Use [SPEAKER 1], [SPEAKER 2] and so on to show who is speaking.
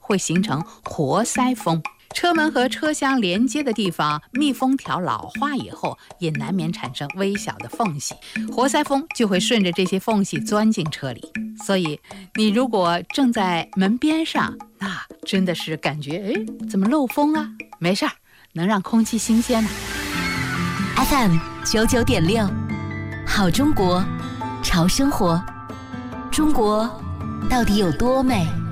[SPEAKER 1] 会形成活塞风。车门和车厢连接的地方密封条老化以后，也难免产生微小的缝隙，活塞风就会顺着这些缝隙钻进车里。所以你如果正在门边上，那真的是感觉怎么漏风啊？没事儿，能让空气新鲜呢。
[SPEAKER 2] FM 99.6，好中国，潮生活。中国到底有多美？